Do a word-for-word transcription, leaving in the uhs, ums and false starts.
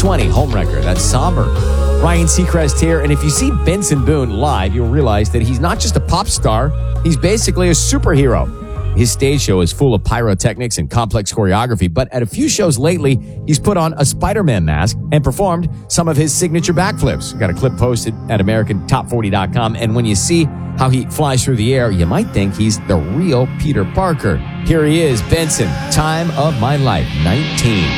twenty, Homewrecker. That's somber. Ryan Seacrest here, and if you see Benson Boone live, you'll realize that he's not just a pop star, he's basically a superhero. His stage show is full of pyrotechnics and complex choreography, but at a few shows lately, he's put on a Spider-Man mask and performed some of his signature backflips. Got a clip posted at American Top forty dot com, and when you see how he flies through the air, you might think he's the real Peter Parker. Here he is, Benson, Time of My Life, nineteen.